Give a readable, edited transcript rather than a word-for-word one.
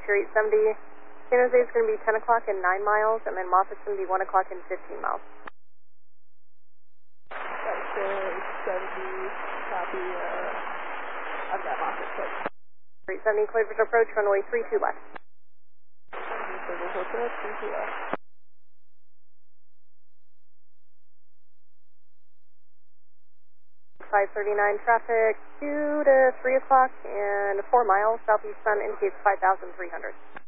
Frontier 870. San Jose is going to be 10 o'clock and 9 miles, and then Moffitt's going to be 1 o'clock and 15 miles. Frontier 870, copy, I've got Moffett cleared. 870, cleared for approach, runway 32 left. Cleared for approach, 32 left. 539 traffic, 2 to 3 o'clock and 4 miles. Southeast sun indicates 5,300.